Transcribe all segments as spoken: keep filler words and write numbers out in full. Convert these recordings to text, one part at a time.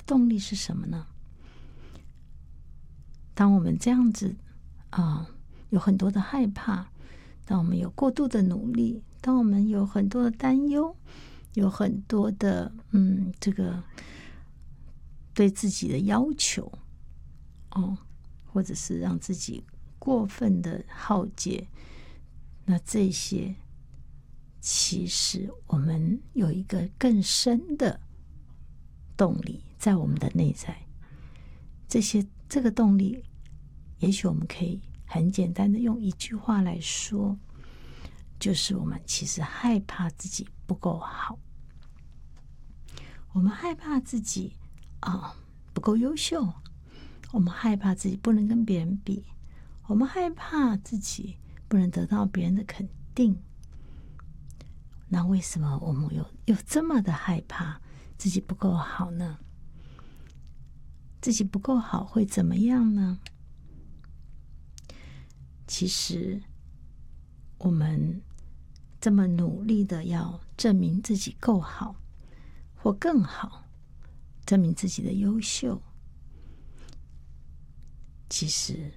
动力是什么呢？当我们这样子啊、呃，有很多的害怕，当我们有过度的努力，当我们有很多的担忧，有很多的嗯，这个对自己的要求哦，或者是让自己过分的耗竭，那这些其实我们有一个更深的动力在我们的内在。这些这个动力，也许我们可以很简单的用一句话来说，就是我们其实害怕自己不够好，我们害怕自己啊、呃、不够优秀，我们害怕自己不能跟别人比，我们害怕自己不能得到别人的肯定。那为什么我们有有这么的害怕自己不够好呢？自己不够好会怎么样呢？其实我们这么努力的要证明自己够好或更好，证明自己的优秀，其实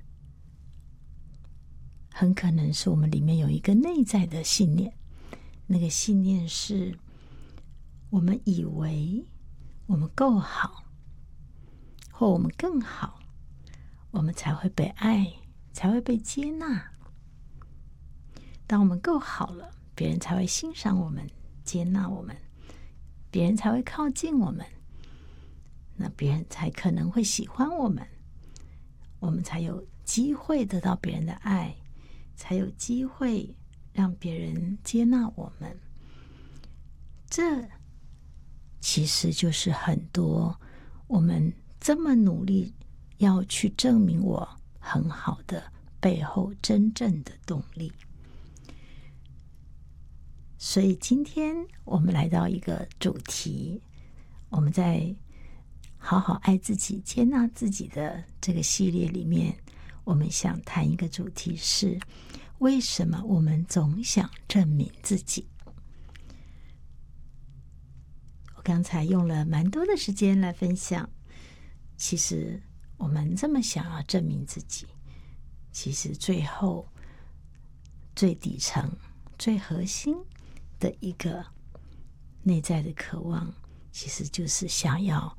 很可能是我们里面有一个内在的信念，那个信念是我们以为我们够好或我们更好，我们才会被爱，才会被接纳。当我们够好了，别人才会欣赏我们，接纳我们，别人才会靠近我们，那别人才可能会喜欢我们，我们才有机会得到别人的爱，才有机会让别人接纳我们。这其实就是很多我们这么努力要去证明我很好的背后真正的动力。所以今天我们来到一个主题，我们在好好爱自己接纳自己的这个系列里面，我们想谈一个主题是，为什么我们总想证明自己。我刚才用了蛮多的时间来分享，其实我们这么想要证明自己，其实最后最底层最核心的一个内在的渴望，其实就是想要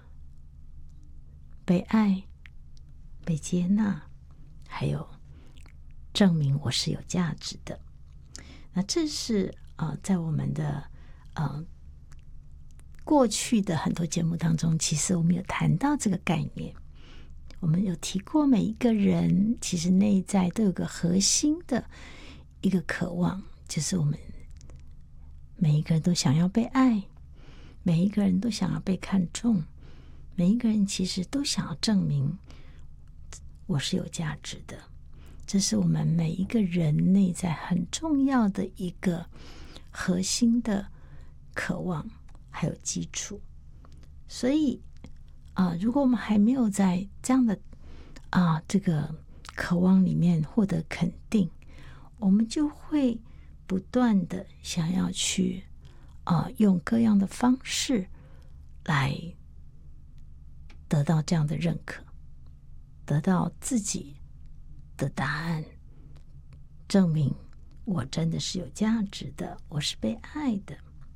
被爱、被接纳，还有证明我是有价值的。那这是呃，在我们的呃过去的很多节目当中，其实我们有谈到这个概念。我们有提过，每一个人其实内在都有个核心的一个渴望，就是我们每一个人都想要被爱，每一个人都想要被看重，每一个人其实都想要证明我是有价值的。这是我们每一个人内在很重要的一个核心的渴望还有基础。所以啊、呃，如果我们还没有在这样的啊、呃、这个渴望里面获得肯定，我们就会不断的想要去啊、呃、用各样的方式来得到这样的认可，得到自己的答案，证明我真的是有价值的，我是被爱的。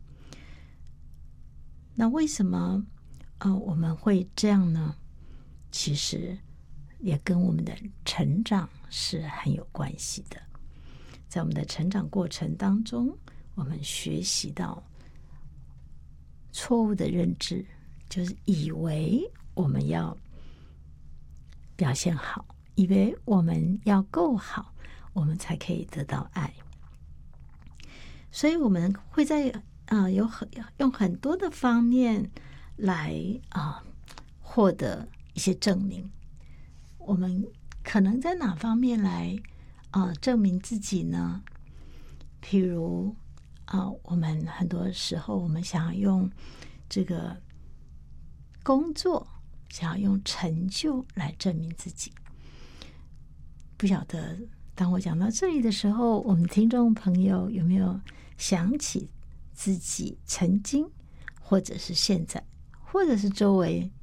那为什么呃我们会这样呢？其实也跟我们的成长是很有关系的。在我们的成长过程当中，我们学习到错误的认知，就是以为我们要表现好，以为我们要够好，我们才可以得到爱。所以我们会在啊、呃、有很用很多的方面来啊、呃、获得一些证明。我们可能在哪方面来啊、呃、证明自己呢？譬如啊、呃，我们很多时候我们想要用这个工作，想要用成就来证明自己。不晓得当我讲到这里的时候，我们听众朋友有没有想起自己曾经或者是现在或者是周围